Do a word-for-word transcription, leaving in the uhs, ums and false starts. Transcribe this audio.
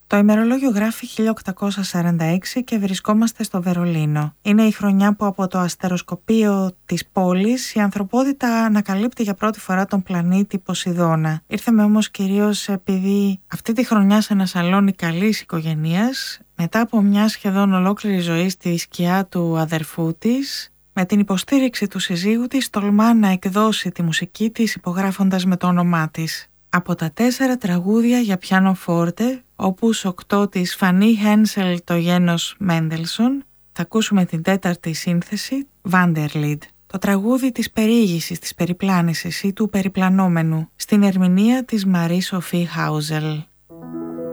Το ημερολόγιο γράφει χίλια οκτακόσια σαράντα έξι και βρισκόμαστε στο Βερολίνο. Είναι η χρονιά που από το αστεροσκοπείο της πόλης η ανθρωπότητα ανακαλύπτει για πρώτη φορά τον πλανήτη Ποσειδώνα. Ήρθαμε όμως κυρίως επειδή αυτή τη χρονιά σε ένα σαλόνι καλής οικογενείας, μετά από μια σχεδόν ολόκληρη ζωή στη σκιά του αδερφού της, με την υποστήριξη του συζύγου της τολμά να εκδώσει τη μουσική της υπογράφοντας με το όνομά της. Από τα τέσσερα τραγούδια για πιάνο φόρτε, opus οκτώ της Φανί Χένσελ το γένος Μέντελσον, θα ακούσουμε την τέταρτη σύνθεση, Wanderlied, το τραγούδι της περιήγησης, της περιπλάνησης ή του περιπλανόμενου, στην ερμηνεία της Μαρή Σοφή Χάουζελ.